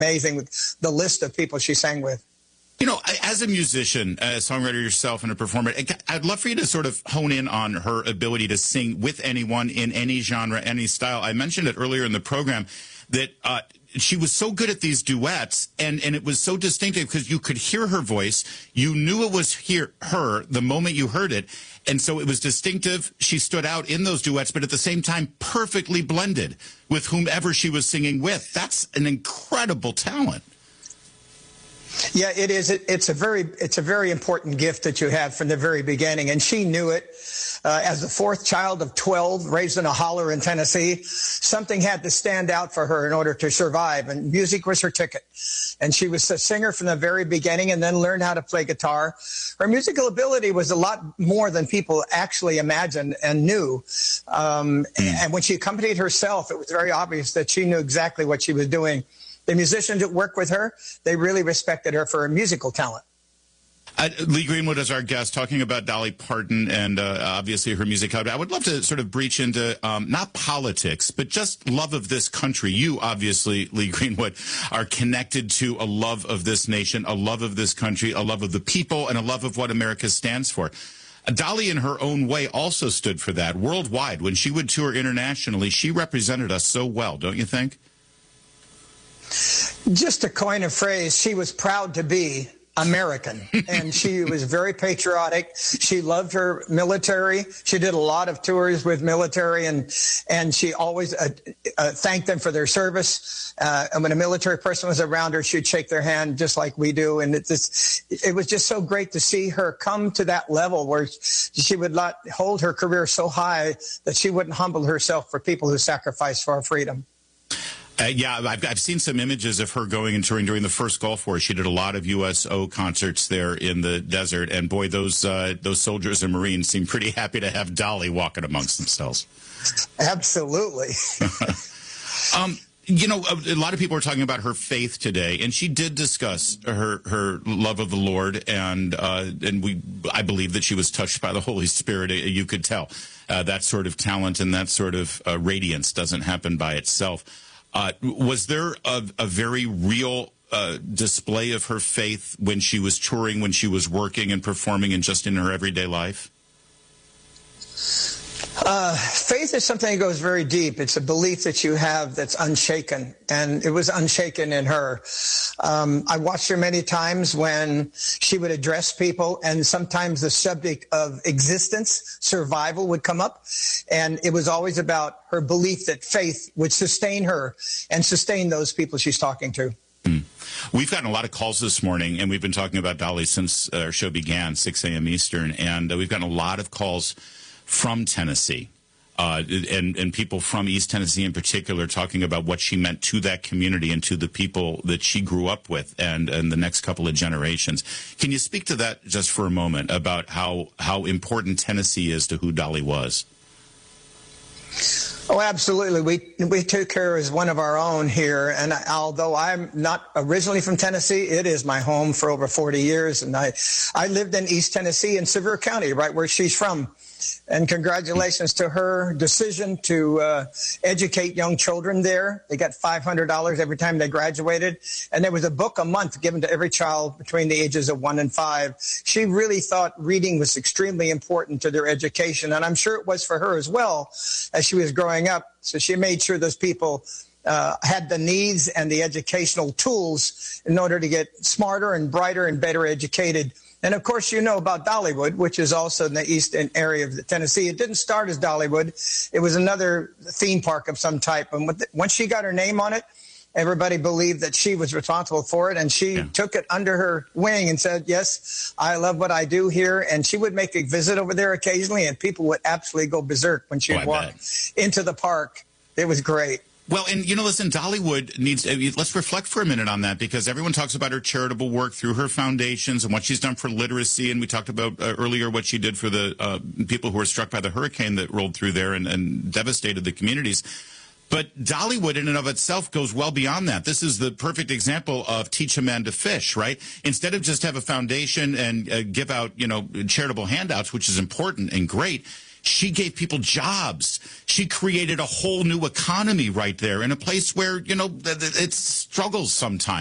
amazing with the list of people she sang with. You know, as a musician, a songwriter yourself, and a performer, I'd love for you to sort of hone in on her ability to sing with anyone in any genre, any style. I mentioned it earlier in the program that she was so good at these duets, and it was so distinctive because you could hear her voice. You knew it was her the moment you heard it, and so it was distinctive. She stood out in those duets, but at the same time, perfectly blended with whomever she was singing with. That's an incredible talent. Yeah, it is. It's a very important gift that you have from the very beginning, and she knew it. As the fourth child of 12, raised in a holler in Tennessee, something had to stand out for her in order to survive, and music was her ticket. And she was a singer from the very beginning, and then learned how to play guitar. Her musical ability was a lot more than people actually imagined and knew. And when she accompanied herself, it was very obvious that she knew exactly what she was doing. The musicians that worked with her, they really respected her for her musical talent. Lee Greenwood is our guest, talking about Dolly Parton and obviously her music. I would love to sort of breach into not politics, but just love of this country. You, obviously, Lee Greenwood, are connected to a love of this nation, a love of this country, a love of the people, and a love of what America stands for. Dolly, in her own way, also stood for that worldwide. When she would tour internationally, she represented us so well, don't you think? Just to coin a phrase, she was proud to be American, and she was very patriotic. She loved her military. She did a lot of tours with military, and she always thanked them for their service. And when a military person was around her, she'd shake their hand just like we do. And it was just so great to see her come to that level where she would not hold her career so high that she wouldn't humble herself for people who sacrificed for our freedom. Yeah, I've seen some images of her going and touring during the first Gulf War. She did a lot of USO concerts there in the desert, and boy, those soldiers and Marines seem pretty happy to have Dolly walking amongst themselves. Absolutely. You know, a lot of people are talking about her faith today, and she did discuss her love of the Lord, and I believe that she was touched by the Holy Spirit. You could tell that sort of talent and that sort of radiance doesn't happen by itself. Was there a very real display of her faith when she was touring, when she was working and performing, and just in her everyday life? Faith is something that goes very deep. It's a belief that you have that's unshaken, and it was unshaken in her. I watched her many times when she would address people, and sometimes the subject of existence, survival, would come up, and it was always about her belief that faith would sustain her and sustain those people she's talking to. We've gotten a lot of calls this morning, and we've been talking about Dolly since our show began, 6 a.m. Eastern, and we've gotten a lot of calls from Tennessee, and people from East Tennessee in particular, talking about what she meant to that community and to the people that she grew up with and the next couple of generations. Can you speak to that just for a moment, about how important Tennessee is to who Dolly was? Oh, absolutely. We took her as one of our own here. And although I'm not originally from Tennessee, it is my home for over 40 years. And I lived in East Tennessee in Sevier County, right where she's from. And congratulations to her decision to educate young children there. They got $500 every time they graduated. And there was a book a month given to every child between the ages of 1 and 5. She really thought reading was extremely important to their education. And I'm sure it was for her as well as she was growing up. So she made sure those people had the needs and the educational tools in order to get smarter and brighter and better educated. And, of course, you know about Dollywood, which is also in the eastern area of Tennessee. It didn't start as Dollywood. It was another theme park of some type. And once she got her name on it, everybody believed that she was responsible for it. And she took it under her wing and said, yes, I love what I do here. And she would make a visit over there occasionally, and people would absolutely go berserk when she would walk into the park. It was great. Well, and, you know, listen, Dollywood needs, let's reflect for a minute on that, because everyone talks about her charitable work through her foundations and what she's done for literacy. And we talked about earlier what she did for the people who were struck by the hurricane that rolled through there and devastated the communities. But Dollywood in and of itself goes well beyond that. This is the perfect example of teach a man to fish, right? Instead of just have a foundation and give out, you know, charitable handouts, which is important and great, She gave people jobs. She created a whole new economy right there in a place where, it struggles sometimes.